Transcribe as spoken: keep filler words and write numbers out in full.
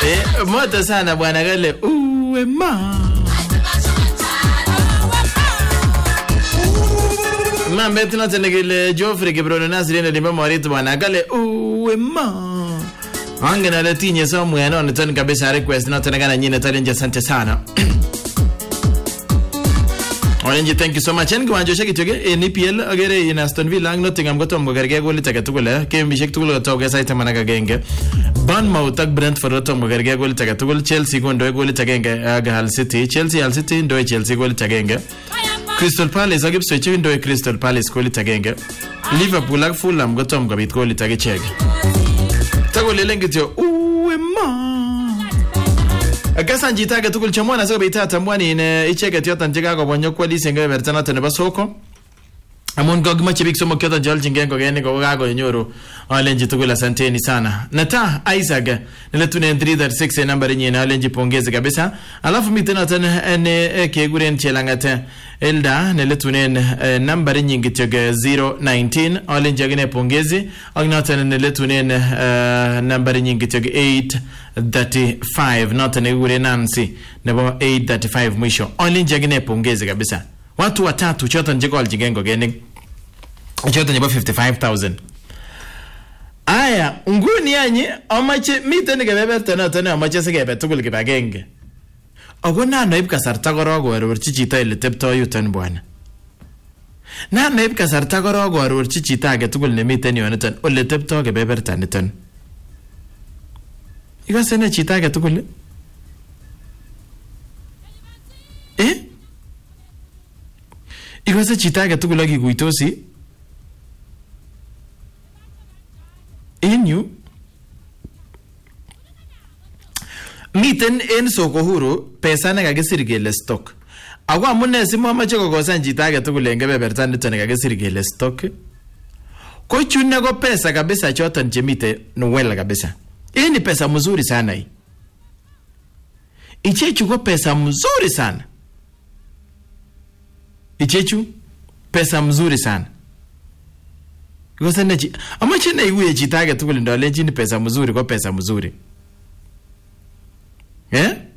Eh, moto sana bwana kale. Uwe ma. Mambe tunataka kile Geoffrey Kibrono Nasri ndio limba mwaritu bwana kale. Uwe ma. Anga na latinye somo ya none tani kabisa request na tena kana nyine tani nje asante sana. Orange, thank you so much. En gwanjo shaki toge en E P L agere in Aston Villa ang Nottingham gotom gogerge goli take tugule ke mbishek tugule toge saita managa genge. Bournemouth ak Brentford gotom gogerge goli take tugul. Chelsea gondo goli take genge aga Hull City. Chelsea Hull City ndo Chelsea goli take genge. Crystal Palace agib switch ndo Crystal Palace goli take genge. Liverpool ak Fulham gotom gabit goli take chege. Tagole lengityo uwe ma. Akasa njitaga tukul chamwana saka bita tambwani ne icheke tiyota njega ko bonyo kwali senga bertana tane basoko. Amon gog machibik somo kyota jol jingengo gene ko gago nyoro. Alenji tukula asanteni sana. Nata Isaac niletune three thirty-six number nyina alenji pongeze kabisa. Alafu mitena tane ne ke guren chelangate Elda niletune number nyingi tyoge zero one nine alenji gene pongezi. Agnata niletune number nyingi tyoge eight thirty-five not ne gure Nancy nebo eight thirty-five mwisho. Alenji gene pongeze kabisa. Watu watatu chota njeko aljigengo gene chota njeko fifty-five thousand. Aya, nguni yanyi amache miten gebebe tena tena amache segebe tugul kibagenge. Ogo na naib kasarta gorogo arorchi chita ile tepto yuton bwana. Na naib kasarta gorogo arorchi chita age tugul ne miten yoneton ole tepto gebebe taniton. Iko sene chita age tugul. Eh? Iko se chita age tugul akikuitosi. Inyu miten en soko huru pesa nekakisir kele stock. Ako amune simomoche kokosan chito age tugul en kebeberta nito nekakisir kele stock. Ko chune ko pesa kabisa choton chemite nwela kabisa. Hii ni pesa mzuri sana hii. Ichechu ko pesa mzuri sana. Ichechu pesa mzuri sana. Kwa sana chi ama chene iwe chita age tugul ndo lenji ni pesa mzuri kwa pesa mzuri. Eh?